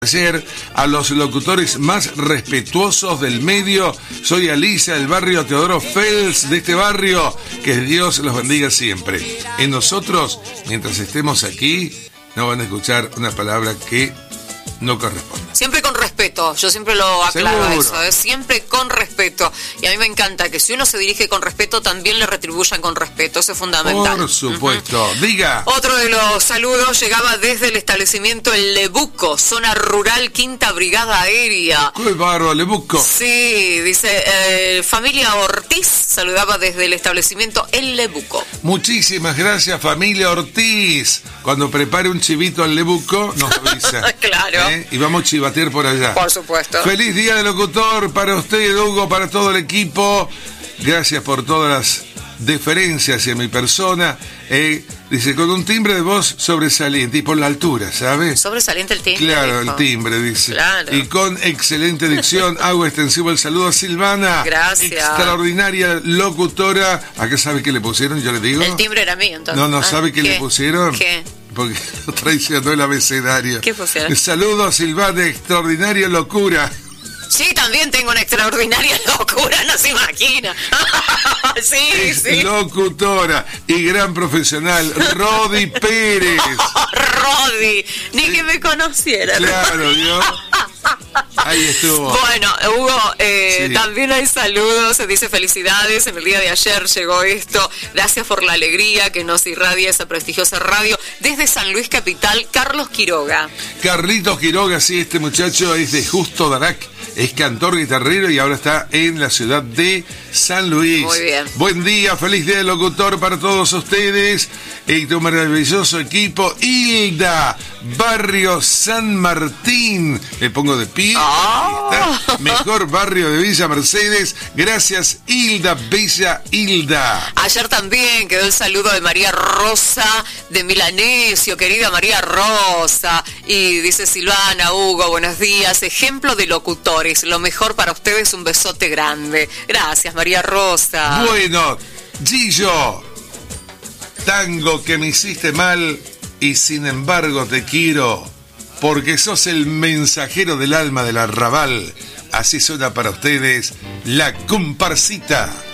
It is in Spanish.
Ayer a los locutores más respetuosos del medio. Soy Alicia del barrio Teodoro Fels, de este barrio. Que Dios los bendiga siempre. En nosotros, mientras estemos aquí, no van a escuchar una palabra que no corresponde. Siempre con respeto, yo siempre lo aclaro. Seguro. Eso, es siempre con respeto. Y a mí me encanta que si uno se dirige con respeto, también le retribuyan con respeto, eso es fundamental. Por supuesto. Diga. Otro de los saludos llegaba desde el establecimiento El Lebuco, zona rural, Quinta Brigada Aérea. ¡Qué bárbaro, Lebuco! Sí, dice, familia Ortiz saludaba desde el establecimiento El Lebuco. Muchísimas gracias, familia Ortiz. Cuando prepare un chivito al Lebuco, nos avisa. Claro. Y vamos a chivatear por allá. Por supuesto. Feliz día del locutor para usted, Hugo, para todo el equipo. Gracias por todas las deferencias hacia mi persona. Dice, con un timbre de voz sobresaliente y por la altura, ¿sabes? Sobresaliente el timbre. Claro, dijo. el timbre, dice. Claro. Y con excelente dicción, hago extensivo el saludo a Silvana. Gracias. Extraordinaria locutora. ¿A qué sabe que le pusieron? Yo le digo. El timbre era mío, entonces. No, ¿sabe qué le pusieron? ¿Qué? Porque lo traicionó el abecedario. ¿Qué pusieron? Saludos, Silvana, extraordinaria locura. Sí, también tengo una extraordinaria locura, no se imagina. Sí. Locutora y gran profesional, Rodi Pérez. Rodi, ni que me conociera. Claro, ¿vio? Ahí estuvo. Bueno, Hugo, Sí. también hay saludos, se dice felicidades, en el día de ayer llegó esto, gracias por la alegría que nos irradia esa prestigiosa radio, desde San Luis Capital, Carlos Quiroga. Carlitos Quiroga, sí, este muchacho es de Justo Darac, es cantor, guitarrero y ahora está en la ciudad de San Luis. Muy bien. Buen día, feliz día del locutor para todos ustedes y tu maravilloso equipo. Hilda, barrio San Martín. Le pongo de pie. Ahí está. Mejor barrio de Villa Mercedes. Gracias, Hilda, bella Hilda. Ayer también quedó el saludo de María Rosa de Milanesio, querida María Rosa. Y dice Silvana, Hugo, buenos días, ejemplo de locutores. Lo mejor para ustedes, un besote grande. Gracias, María Rosa. Bueno, Gillo, tango que me hiciste mal y sin embargo te quiero, porque sos el mensajero del alma del arrabal. Así suena para ustedes la comparsita.